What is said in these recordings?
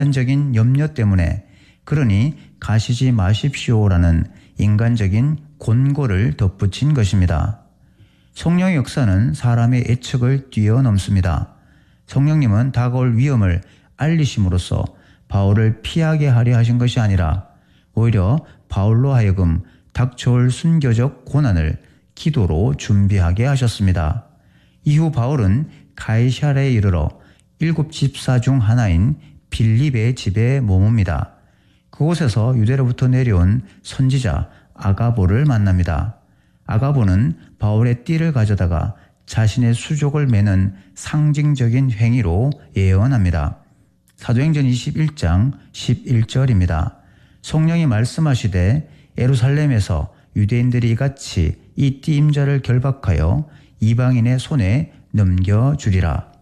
인간적인 염려 때문에 그러니 가시지 마십시오라는 인간적인 권고를 덧붙인 것입니다. 성령의 역사는 사람의 예측을 뛰어넘습니다. 성령님은 다가올 위험을 알리심으로써 바울을 피하게 하려 하신 것이 아니라 오히려 바울로 하여금 닥쳐올 순교적 고난을 기도로 준비하게 하셨습니다. 이후 바울은 가이사랴에 이르러 7 집사 중 하나인 빌립의 집에 머뭅니다. 그곳에서 유대로부터 내려온 선지자 아가보를 만납니다. 아가보는 바울의 띠를 가져다가 자신의 수족을 매는 상징적인 행위로 예언합니다. 사도행전 21장 11절입니다. 성령이 말씀하시되 예루살렘에서 유대인들이 이같이 이 띠임자를 결박하여 이방인의 손에 넘겨주리라.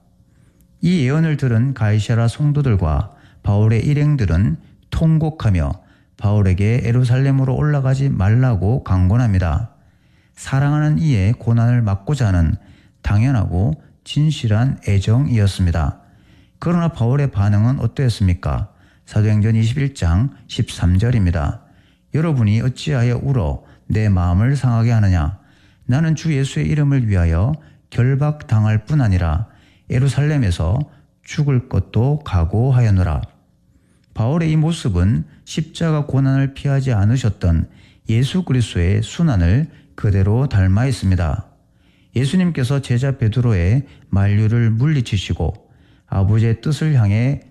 이 예언을 들은 가이사랴 성도들과 바울의 일행들은 통곡하며 바울에게 예루살렘으로 올라가지 말라고 강권합니다. 사랑하는 이의 고난을 막고자 하는 당연하고 진실한 애정이었습니다. 그러나 바울의 반응은 어떠했습니까? 사도행전 21장 13절입니다. 여러분이 어찌하여 울어 내 마음을 상하게 하느냐? 나는 주 예수의 이름을 위하여 결박당할 뿐 아니라 예루살렘에서 죽을 것도 각오하였노라. 바울의 이 모습은 십자가 고난을 피하지 않으셨던 예수 그리스도의 순환을 그대로 닮아 있습니다. 예수님께서 제자 베드로의 만류를 물리치시고 아버지의 뜻을 향해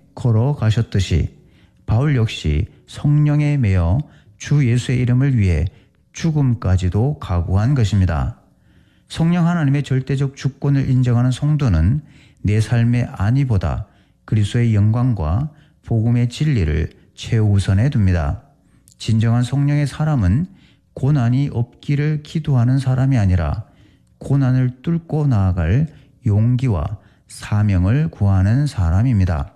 걸어가셨듯이 바울 역시 성령에 매여 주 예수의 이름을 위해 죽음까지도 각오한 것입니다. 성령 하나님의 절대적 주권을 인정하는 성도는 내 삶의 안위보다 그리스도의 영광과 복음의 진리를 최우선에 둡니다. 진정한 성령의 사람은 고난이 없기를 기도하는 사람이 아니라 고난을 뚫고 나아갈 용기와 사명을 구하는 사람입니다.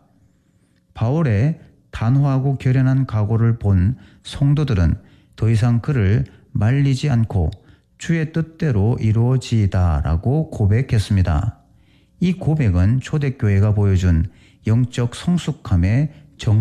바울의 단호하고 결연한 각오를 본 성도들은 더 이상 그를 말리지 않고 주의 뜻대로 이루어지이다라고 고백했습니다. 이 고백은 초대교회가 보여준 영적 성숙함의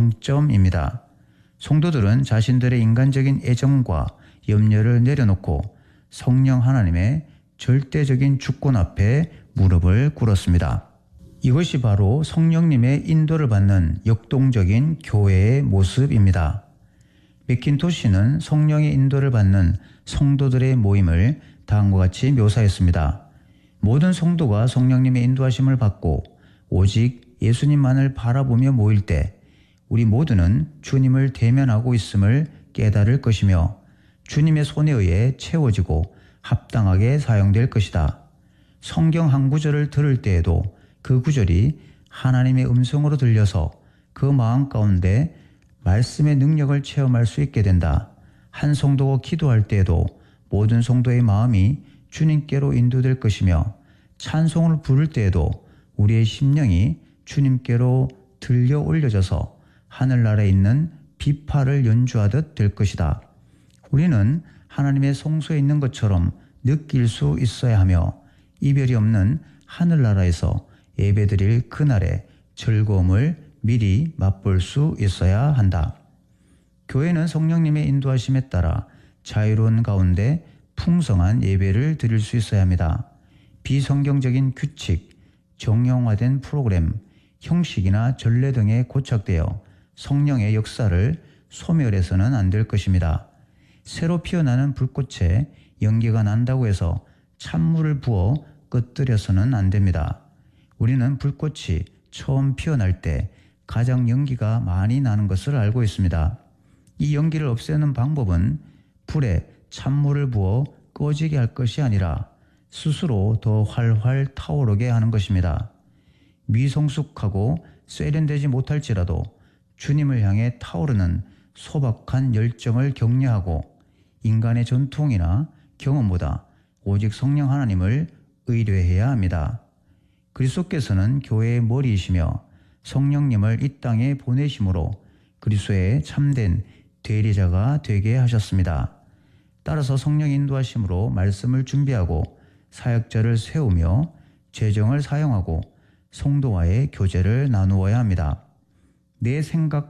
정점입니다. 성도들은 자신들의 인간적인 애정과 염려를 내려놓고 성령 하나님의 절대적인 주권 앞에 무릎을 꿇었습니다. 이것이 바로 성령님의 인도를 받는 역동적인 교회의 모습입니다. 맥킨토시는 성령의 인도를 받는 성도들의 모임을 다음과 같이 묘사했습니다. 모든 성도가 성령님의 인도하심을 받고 오직 예수님만을 바라보며 모일 때 우리 모두는 주님을 대면하고 있음을 깨달을 것이며 주님의 손에 의해 채워지고 합당하게 사용될 것이다. 성경 한 구절을 들을 때에도 그 구절이 하나님의 음성으로 들려서 그 마음 가운데 말씀의 능력을 체험할 수 있게 된다. 한 성도가 기도할 때에도 모든 성도의 마음이 주님께로 인도될 것이며 찬송을 부를 때에도 우리의 심령이 주님께로 들려 올려져서 하늘나라에 있는 비파를 연주하듯 될 것이다. 우리는 하나님의 성소에 있는 것처럼 느낄 수 있어야 하며 이별이 없는 하늘나라에서 예배드릴 그날의 즐거움을 미리 맛볼 수 있어야 한다. 교회는 성령님의 인도하심에 따라 자유로운 가운데 풍성한 예배를 드릴 수 있어야 합니다. 비성경적인 규칙, 정형화된 프로그램, 형식이나 전례 등에 고착되어 성령의 역사를 소멸해서는 안 될 것입니다. 새로 피어나는 불꽃에 연기가 난다고 해서 찬물을 부어 끄뜨려서는 안 됩니다. 우리는 불꽃이 처음 피어날 때 가장 연기가 많이 나는 것을 알고 있습니다. 이 연기를 없애는 방법은 불에 찬물을 부어 꺼지게 할 것이 아니라 스스로 더 활활 타오르게 하는 것입니다. 미성숙하고 세련되지 못할지라도 주님을 향해 타오르는 소박한 열정을 격려하고 인간의 전통이나 경험보다 오직 성령 하나님을 의뢰해야 합니다. 그리스도께서는 교회의 머리이시며 성령님을 이 땅에 보내심으로 그리스도의 참된 대리자가 되게 하셨습니다. 따라서 성령 인도하심으로 말씀을 준비하고 사역자를 세우며 재정을 사용하고 성도와의 교제를 나누어야 합니다. 내 생각